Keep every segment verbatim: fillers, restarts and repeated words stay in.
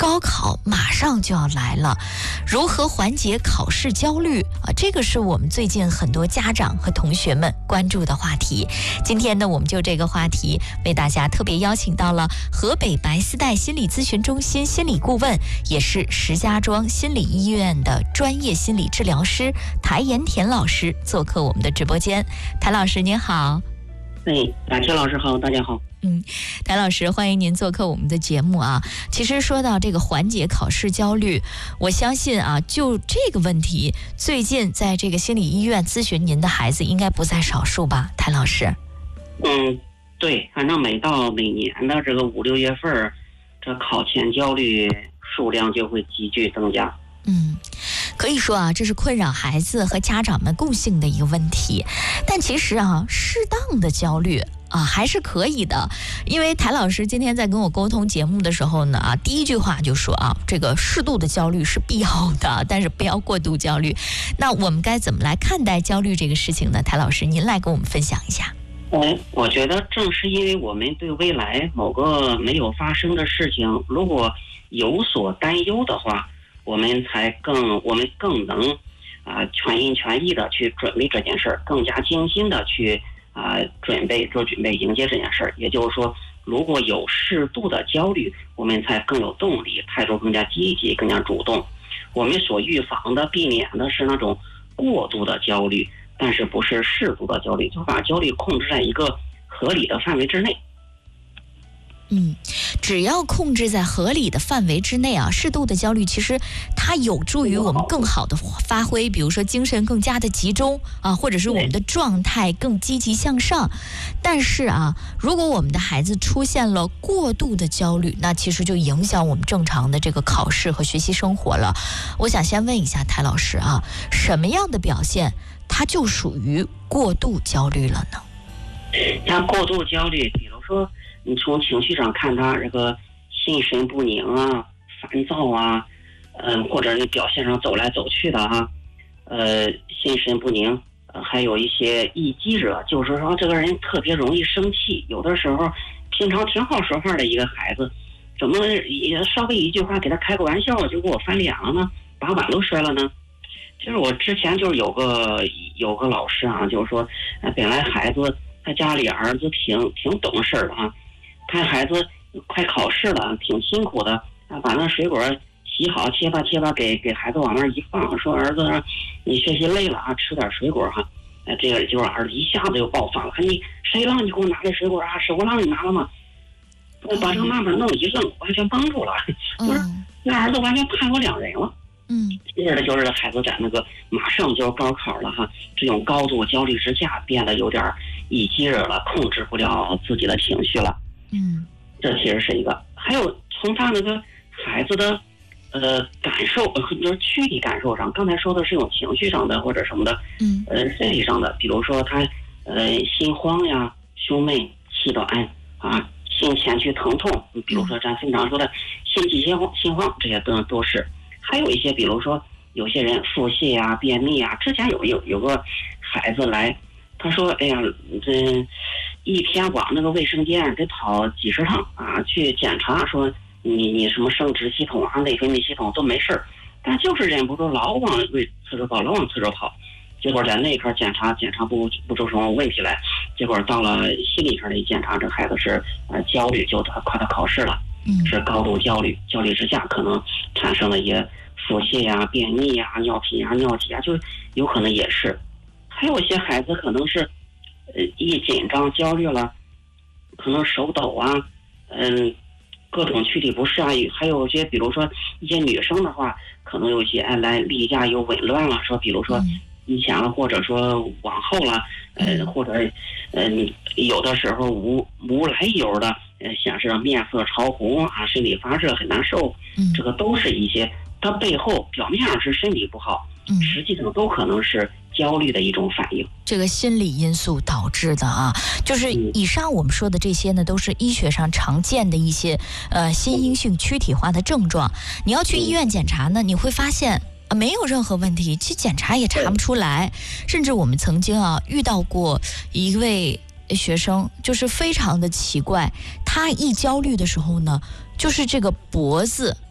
高考马上就要来了，如何缓解考试焦虑啊？这个是我们最近很多家长和同学们关注的话题。今天呢，我们就这个话题为大家特别邀请到了河北白丝带心理咨询中心心理顾问，也是石家庄心理医院的专业心理治疗师台延田老师做客我们的直播间。台老师您好。 哎，感谢老师好，大家好。 嗯，台老师，欢迎您做客我们的节目啊。其实说到这个缓解考试焦虑，我相信啊，就这个问题，最近在这个心理医院咨询您的孩子应该不在少数吧，台老师？ 嗯，对，反正每到每年的这个五六月份，这考前焦虑数量就会急剧增加。 嗯，可以说啊，这是困扰孩子和家长们共性的一个问题。但其实啊，适当的焦虑啊还是可以的。因为台老师今天在跟我沟通节目的时候呢，啊，第一句话就说啊，这个适度的焦虑是必要的，但是不要过度焦虑。那我们该怎么来看待焦虑这个事情呢？台老师，您来跟我们分享一下。 哎，我觉得正是因为我们对未来某个没有发生的事情，如果有所担忧的话，我们才更我们更能啊、呃、全心全意的去准备这件事儿，更加精心的去啊、呃、准备做准备迎接这件事儿。也就是说，如果有适度的焦虑，我们才更有动力，态度更加积极，更加主动。我们所预防的、避免的是那种过度的焦虑，但是不是适度的焦虑，就把焦虑控制在一个合理的范围之内。 嗯，只要控制在合理的范围之内啊，适度的焦虑其实它有助于我们更好的发挥，比如说精神更加的集中啊，或者是我们的状态更积极向上。但是啊，如果我们的孩子出现了过度的焦虑，那其实就影响我们正常的这个考试和学习生活了。我想先问一下台老师啊，什么样的表现它就属于过度焦虑了呢？ 像过度焦虑，比如说你从情绪上看他这个心神不宁啊、烦躁啊，嗯、呃，或者是表现上走来走去的啊，呃，心神不宁，呃，还有一些易激者，就是说这个人特别容易生气，有的时候平常挺好说话的一个孩子，怎么也稍微一句话给他开个玩笑就给我翻脸了呢？把碗都摔了呢？就是我之前就是有个有个老师啊，就是说，呃，本来孩子他家里儿子挺挺懂事的啊。看孩子快考试了，挺辛苦的啊，把那水果洗好，切吧切吧，给给孩子往那儿一放，说儿子，你学习累了啊，吃点水果哈。哎，这个就是儿子一下子就爆发了，你谁让你给我拿的水果啊？是我让你拿了吗？我把这个妈妈弄一愣，完全绷住了，就是那儿子完全判若两人了。嗯，接着就是孩子在那个马上就要高考了哈，这种高度焦虑之下，变得有点易激着了，控制不了自己的情绪了。嗯，这其实是一个。还有从他那个孩子的呃感受，就是躯体感受上，刚才说的是一种情绪上的或者什么的，嗯，呃身体上的，比如说他呃心慌呀、胸闷、气短啊、心前区疼痛，比如说咱经常说的心悸心慌、心慌，这些都都是。还有一些，比如说有些人腹泻啊、便秘啊，之前有有有个孩子来，他说：“哎呀，这一天往那个卫生间得跑几十趟啊，去检查，说你你什么生殖系统啊、内分泌系统都没事儿，但就是忍不住老往卫厕所跑，老往厕所跑。结果在那块检查检查不不出什么问题来，结果到了心理上的一检查，这孩子是呃焦虑，就他快到考试了。”是高度焦虑，焦虑之下可能产生了一些腹泻呀、便秘呀、尿频啊、尿急啊，就有可能也是。还有一些孩子可能是，呃，一紧张焦虑了，可能手抖啊，嗯，各种躯体不适啊。还有一些，比如说一些女生的话，可能有一些哎来例假又紊乱了，说比如说以前了，或者说往后了，呃，或者嗯、呃，有的时候无无来由的。呃，显示面色潮红啊，身体发热很难受，嗯，这个都是一些，它背后表面上是身体不好，嗯，实际上都可能是焦虑的一种反应。 这个心理因素导致的啊，就是以上我们说的这些呢，都是医学上常见的一些呃心因性躯体化的症状。你要去医院检查呢，你会发现。啊，没有任何问题，去检查也查不出来。甚至我们曾经啊遇到过一位学生，就是非常的奇怪，他一焦虑的时候呢，就是这个脖子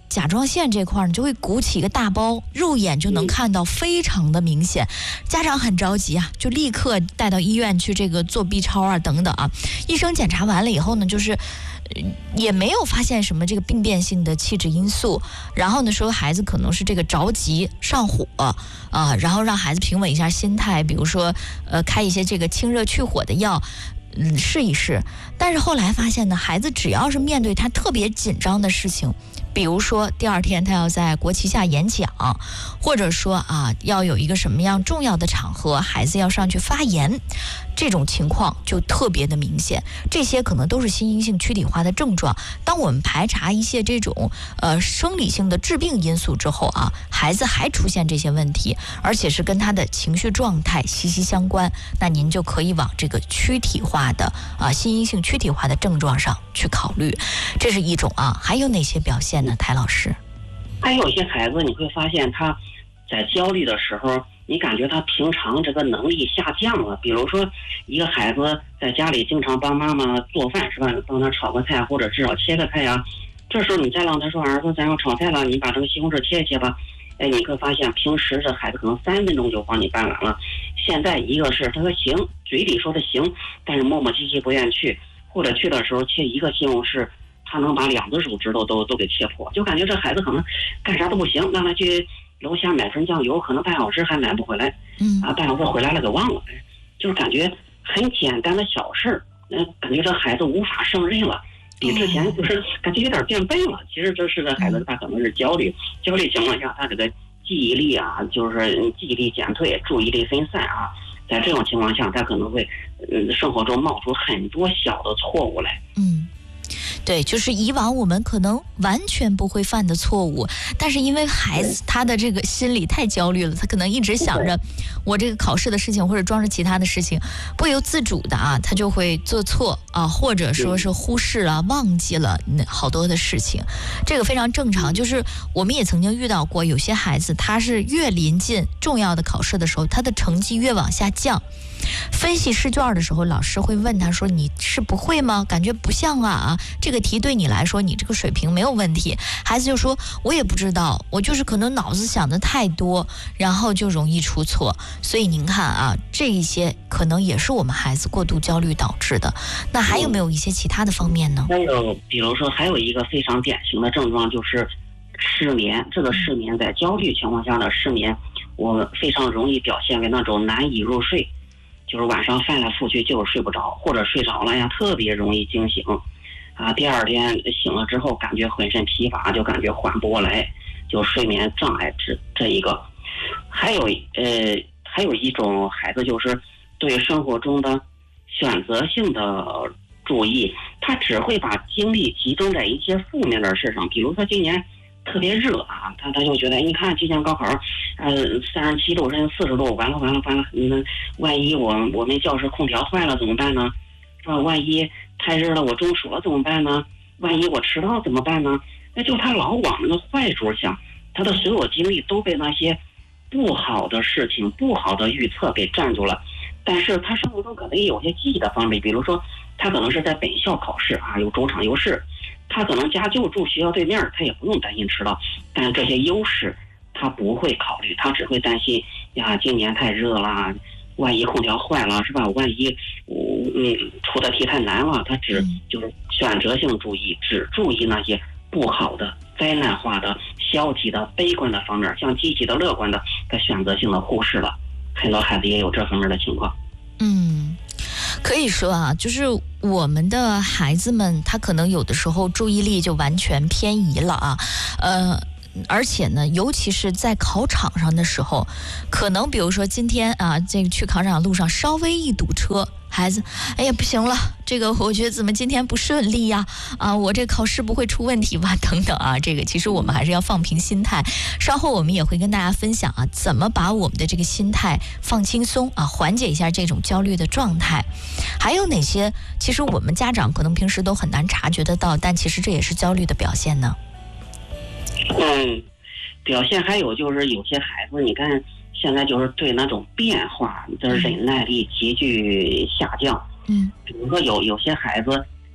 甲状腺这块呢就会鼓起一个大包，肉眼就能看到，非常的明显。家长很着急啊，就立刻带到医院去这个做 B 超啊等等啊。医生检查完了以后呢，就是也没有发现什么这个病变性的气质因素，然后呢说孩子可能是这个着急上火啊，然后让孩子平稳一下心态，比如说呃开一些这个清热去火的药。嗯，试一试。但是后来发现呢，孩子只要是面对他特别紧张的事情，比如说第二天他要在国旗下演讲，或者说啊要有一个什么样重要的场合，孩子要上去发言，这种情况就特别的明显。这些可能都是心因性躯体化的症状。当我们排查一些这种呃生理性的致病因素之后啊，孩子还出现这些问题，而且是跟他的情绪状态息息相关，那您就可以往这个躯体化的啊心因性躯体化的症状上去考虑。这是一种啊。还有哪些表现呢，台老师？ 还有一些孩子你会发现他在焦虑的时候，你感觉他平常这个能力下降了。比如说一个孩子在家里经常帮妈妈做饭是吧，帮他炒个菜或者至少切个菜呀、啊，这时候你再让他说儿子咱要炒菜了，你把这个西红柿切一切吧，哎，你会发现平时这孩子可能三分钟就帮你办完了，现在一个是他说行，嘴里说的行，但是磨磨唧唧不愿去，或者去的时候切一个西红柿他能把两个手指头都都给切破，就感觉这孩子可能干啥都不行，让他去楼下买份酱油，可能半小时还买不回来，嗯啊，半小时回来了给忘了，就是感觉很简单的小事，嗯，感觉这孩子无法胜任了，比之前就是感觉有点变笨了。其实这是个孩子他可能是焦虑，焦虑情况下他这个记忆力啊，就是记忆力减退，注意力分散啊，在这种情况下他可能会嗯生活中冒出很多小的错误来， 嗯。对，就是以往我们可能完全不会犯的错误，但是因为孩子他的这个心理太焦虑了，他可能一直想着我这个考试的事情或者装着其他的事情，不由自主的啊，他就会做错啊，或者说是忽视了、忘记了好多的事情，这个非常正常。就是我们也曾经遇到过有些孩子，他是越临近重要的考试的时候，他的成绩越往下降。分析试卷的时候，老师会问他说你是不会吗？感觉不像啊啊，这个题对你来说你这个水平没有问题。孩子就说我也不知道，我就是可能脑子想的太多，然后就容易出错。所以您看啊，这一些可能也是我们孩子过度焦虑导致的。那还有没有一些其他的方面呢？ 还有比如说还有一个非常典型的症状就是失眠。这个失眠在焦虑情况下的失眠，我非常容易表现为那种难以入睡，就是晚上翻来覆去就是睡不着，或者睡着了呀特别容易惊醒啊，第二天醒了之后感觉浑身疲乏，就感觉缓不过来，就睡眠障碍这这一个。还有呃还有一种孩子就是对生活中的选择性的注意，他只会把精力集中在一些负面的事上，比如说今年特别热啊，他他就觉得你看今年高考呃三十七度甚至四十度，完了完了完了，嗯，万一我我们教室空调坏了怎么办呢？是吧？万一太热了我中暑了怎么办呢？万一我迟到怎么办呢？那就他老往那个坏处想，他的所有精力都被那些不好的事情、不好的预测给占住了。但是他生活中可能也有些积极的方面，比如说他可能是在本校考试啊，有主场优势，他可能家就住学校对面，他也不用担心迟到，但这些优势他不会考虑，他只会担心呀，今年太热了，万一空调坏了是吧？万一嗯出的题太难了，他只就是选择性注意，只注意那些不好的、灾难化的、消极的、悲观的方面，像积极的、乐观的，他选择性的忽视了。很多孩子也有这方面的情况。 嗯，可以说啊，就是我们的孩子们，他可能有的时候注意力就完全偏移了啊，呃。而且呢，尤其是在考场上的时候，可能比如说今天啊，这个去考场路上稍微一堵车，孩子，哎呀不行了，这个我觉得怎么今天不顺利呀？啊，我这考试不会出问题吧？等等啊，这个其实我们还是要放平心态。稍后我们也会跟大家分享啊，怎么把我们的这个心态放轻松啊，缓解一下这种焦虑的状态。还有哪些其实我们家长可能平时都很难察觉得到，但其实这也是焦虑的表现呢？ 嗯，表现还有就是有些孩子，你看现在就是对那种变化的忍耐力急剧下降。嗯，比如说有有些孩子，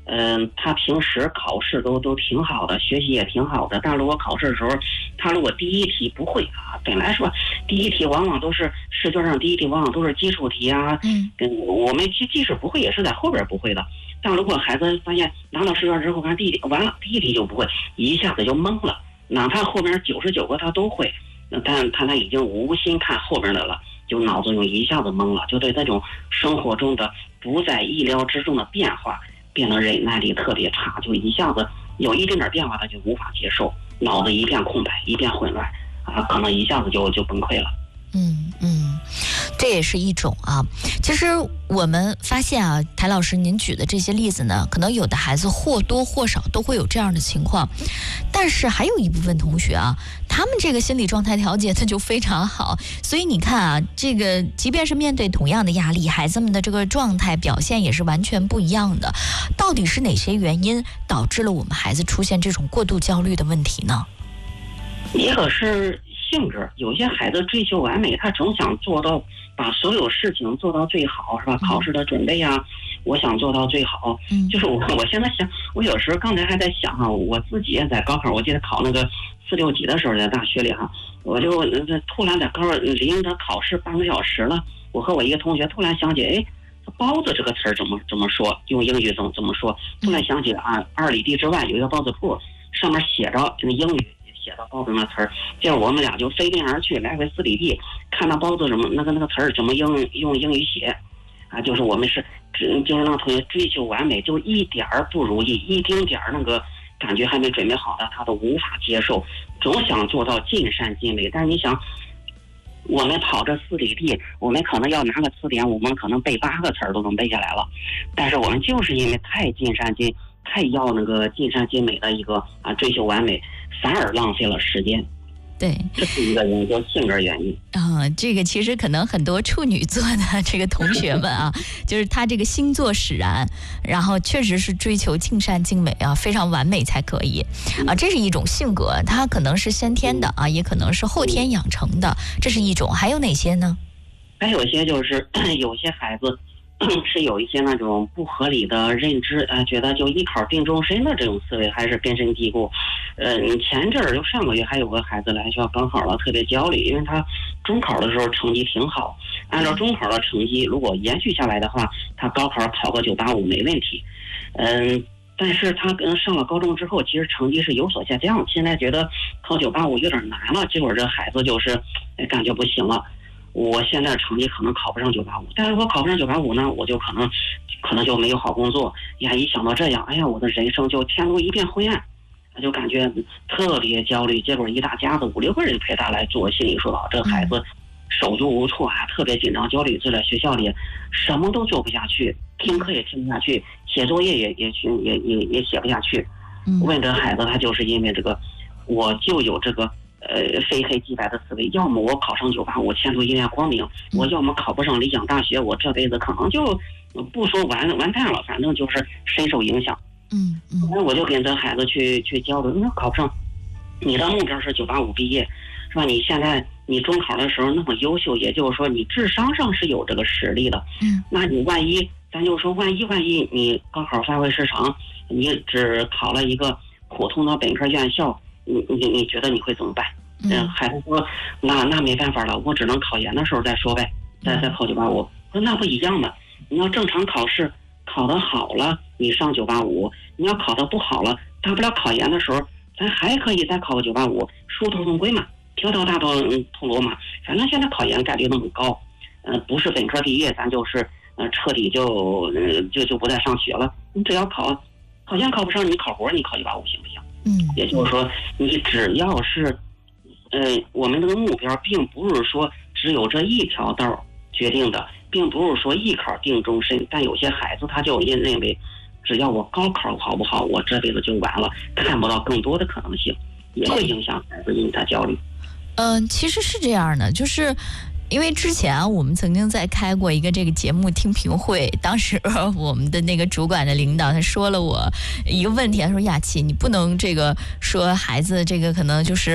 嗯、呃，他平时考试都都挺好的，学习也挺好的，但如果考试的时候，他如果第一题不会啊，本来说第一题往往都是试卷上第一题往往都是基础题啊， 嗯， 跟我们即即使不会也是在后边不会的。但如果孩子发现拿到试卷之后，看第一题完了，第一题就不会，一下子就懵了，哪怕后边九十九个他都会，但他他已经无心看后边的了，就脑子中一下子懵了，就对这种生活中的不在意料之中的变化变得忍耐力特别差，就一下子有一点点变化他就无法接受，脑子一片空白，一片混乱啊，可能一下子就就崩溃了。 嗯嗯，这也是一种啊。其实我们发现啊，台老师您举的这些例子呢，可能有的孩子或多或少都会有这样的情况，但是还有一部分同学啊，他们这个心理状态调节的就非常好，所以你看啊，这个即便是面对同样的压力，孩子们的这个状态表现也是完全不一样的。到底是哪些原因导致了我们孩子出现这种过度焦虑的问题呢？ 一个是性质，有些孩子追求完美，他总想做到把所有事情做到最好，是吧？考试的准备啊，我想做到最好。嗯，就是我我现在想，我有时候刚才还在想啊，我自己在高考，我记得考那个四六级的时候，在大学里哈，我就突然在高考离着考试半个小时了，我和我一个同学突然想起，哎，包子这个词儿怎么怎么说？用英语怎么怎么说？突然想起啊，二里地之外有一个包子铺，上面写着那英语。写到包子那词儿，结果我们俩就飞奔而去，来回四里地，看到包子怎么那个那个词儿怎么用用英语写，啊，就是我们是就是让同学追求完美，就一点儿不如意，一丁点儿那个感觉还没准备好的，他都无法接受，总想做到尽善尽美。但是你想，我们跑这四里地，我们可能要拿个词典，我们可能背八个词儿都能背下来了，但是我们就是因为太尽善尽。太要那个尽善尽美的一个啊追求完美，反而浪费了时间。 对， 这是一个原因，叫性格原因啊、呃。这个其实可能很多处女座的这个同学们啊，就是他这个星座使然，然后确实是追求尽善尽美啊，非常完美才可以啊。这是一种性格，它可能是先天的啊，也可能是后天养成的，这是一种。还有哪些呢？ 还有些就是有些孩子。是有一些那种不合理的认知，啊、呃，觉得就一考定终身的这种思维还是根深蒂固。呃，前阵儿就上个月还有个孩子来学校高考了，特别焦虑，因为他中考的时候成绩挺好，按照中考的成绩如果延续下来的话，他高考考个九八五没问题。嗯、呃，但是他跟上了高中之后，其实成绩是有所下降，现在觉得考九八五有点难了，结果这孩子就是哎感觉不行了。我现在成绩可能考不上九八五，但是我考不上九八五呢，我就可能可能就没有好工作呀。一想到这样，哎呀，我的人生就天路一片灰暗，就感觉特别焦虑。结果一大家子五六个人陪他来做心理疏导，这个孩子手足无措啊，特别紧张焦虑，就在学校里什么都做不下去，听课也听不下去，写作业也也也也也写不下去。问这孩子，他就是因为这个，我就有这个。呃，非黑即白的思维，要么我考上九八五，前途一片光明；我要么考不上理想大学，我这辈子可能就不说完完蛋了，反正就是深受影响。 嗯嗯， 那我就跟这孩子去去交流，那考不上，你的目标是九八五毕业，是吧？你现在你中考的时候那么优秀，也就是说你智商上是有这个实力的。嗯，那你万一，咱就说万一万一你高考发挥失常，你只考了一个普通的本科院校。你你你觉得你会怎么办？嗯，孩子说，那那没办法了，我只能考研的时候再说呗，再再考九八五。我说那不一样吗？你要正常考试考得好了，你上九八五；你要考得不好了，大不了考研的时候，咱还可以再考个九八五，殊途同归嘛，条条大道通罗马。反正现在考研概率那么高，呃，不是本科毕业，咱就是呃彻底就呃就就不再上学了。你只要考考研考不上，你考活你考九八五行不行？嗯，也就是说，你只要是，呃，我们这个目标并不是说只有这一条道决定的，并不是说一考定终身。但有些孩子他就认认为，只要我高考考不好，我这辈子就完了，看不到更多的可能性，也会影响孩子，引他焦虑。 嗯、呃，其实是这样的，就是。因为之前啊，我们曾经在开过一个这个节目听评会，当时我们的那个主管的领导他说了我一个问题，他说雅琪，你不能这个说孩子这个可能就是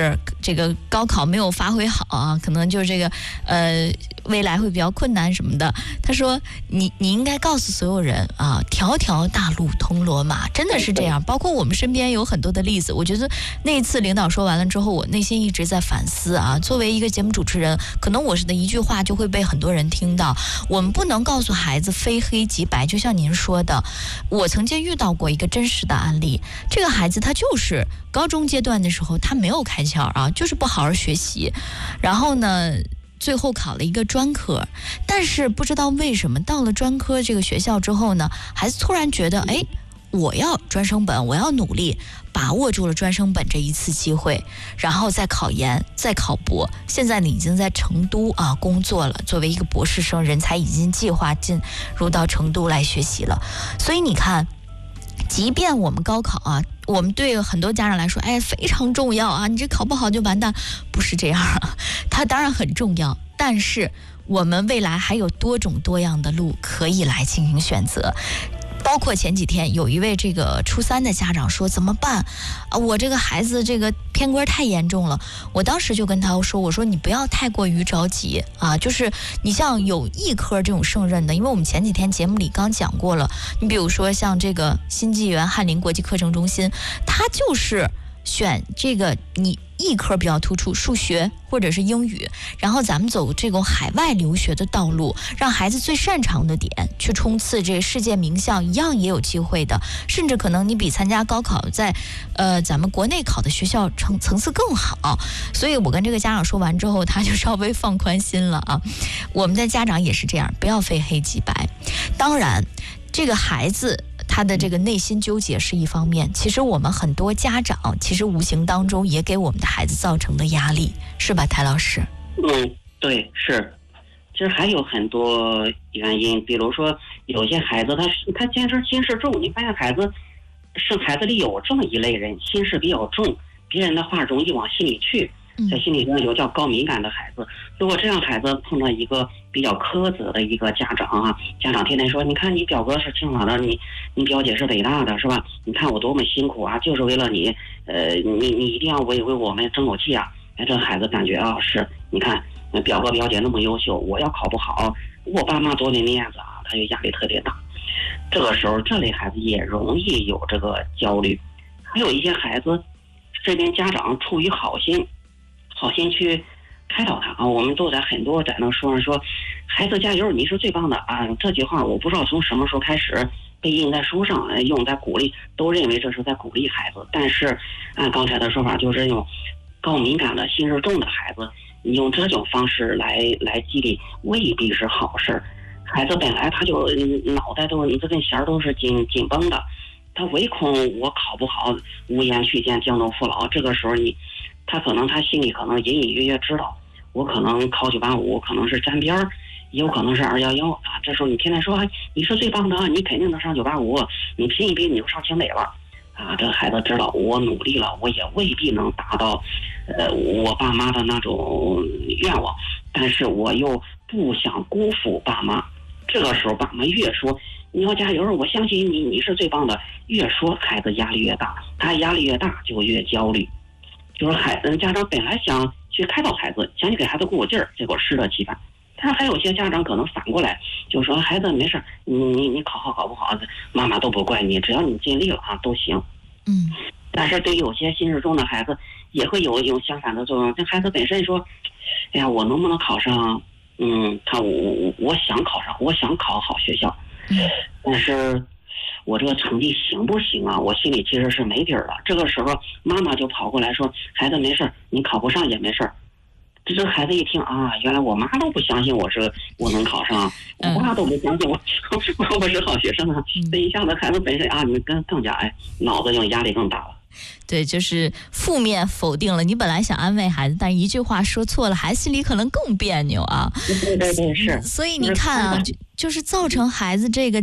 这个高考没有发挥好啊，可能就是这个呃未来会比较困难什么的。他说你你应该告诉所有人啊，条条大路通罗马，真的是这样。包括我们身边有很多的例子，我觉得那一次领导说完了之后，我内心一直在反思啊。作为一个节目主持人，可能我是的一句话就会被很多人听到。我们不能告诉孩子非黑即白，就像您说的，我曾经遇到过一个真实的案例，这个孩子他就是高中阶段的时候他没有开窍啊，就是不好好学习，然后呢最后考了一个专科，但是不知道为什么到了专科这个学校之后呢，孩子突然觉得哎，我要专升本，我要努力，把握住了专升本这一次机会，然后再考研，再考博，现在你已经在成都啊工作了，作为一个博士生，人才已经计划进入到成都来学习了。所以你看，即便我们高考啊，我们对很多家长来说，哎，非常重要啊，你这考不好就完蛋，不是这样啊，它当然很重要，但是我们未来还有多种多样的路可以来进行选择。包括前几天有一位这个初三的家长说怎么办啊，我这个孩子这个偏科太严重了。我当时就跟他说，我说你不要太过于着急啊，就是你像有艺科这种胜任的，因为我们前几天节目里刚讲过了，你比如说像这个新纪元翰林国际课程中心，它就是选这个你艺科比较突出，数学或者是英语，然后咱们走这种海外留学的道路，让孩子最擅长的点去冲刺这世界名校，一样也有机会的，甚至可能你比参加高考在呃咱们国内考的学校层层次更好。所以我跟这个家长说完之后，他就稍微放宽心了啊。我们的家长也是这样，不要非黑即白。当然这个孩子他的这个内心纠结是一方面，其实我们很多家长其实无形当中也给我们的孩子造成的压力，是吧，台老师？ 嗯，对，是。其实还有很多原因，比如说有些孩子他他坚持心事重，你发现孩子生孩子里有这么一类人，心事比较重，别人的话容易往心里去，在心理上有叫高敏感的孩子。如果这样孩子碰到一个比较苛责的一个家长啊，家长天天说，你看你表哥是清华的，你你表姐是北大的，是吧？你看我多么辛苦啊，就是为了你，呃，你你一定要为为我们争口气啊！哎，这孩子感觉啊，是，你看表哥表姐那么优秀，我要考不好，我爸妈多没面子啊，他就压力特别大。这个时候，这类孩子也容易有这个焦虑。还有一些孩子，这边家长出于好心。好心去开导他啊！我们都在很多在那书上说，孩子加油，你是最棒的啊！这句话我不知道从什么时候开始被印在书上，用在鼓励，都认为这是在鼓励孩子。但是按刚才的说法，就是用高敏感的、心事重的孩子，你用这种方式来来激励，未必是好事。孩子本来他就脑袋都你这根弦都是紧紧绷的，他唯恐我考不好，无颜续见，江东父老。这个时候你。他可能他心里可能隐隐约约知道，我可能考九八五可能是沾边儿，也有可能是二幺幺啊。这时候你天天说你是最棒的，你肯定能上九八五，你拼一拼你就上清北了啊。这孩子知道我努力了，我也未必能达到呃我爸妈的那种愿望，但是我又不想辜负爸妈。这个时候爸妈越说你要加油，我相信你，你是最棒的，越说孩子压力越大，他压力越大就越焦虑。就是孩子家长本来想去开导孩子，想去给孩子鼓鼓劲儿，结果适得其反。但是还有些家长可能反过来，就说孩子没事，你你你考好考不好，妈妈都不怪你，只要你尽力了啊，都行。 嗯。 但是对于有些心事重的孩子，也会有有相反的作用。这孩子本身说，哎呀，我能不能考上？嗯，他我我我想考上，我想考好学校，但是。我这个成绩行不行啊？我心里其实是没底儿了。这个时候妈妈就跑过来说，孩子没事，你考不上也没事。这这孩子一听啊，原来我妈都不相信我是我能考上，我爸都不相信我我是好学生啊。这一下子孩子本身啊，你更更加哎，脑子就压力更大了。 对，就是负面否定了你本来想安慰孩子，但一句话说错了，孩子心里可能更别扭啊。 对对对，是。 所以你看啊，就就是造成孩子这个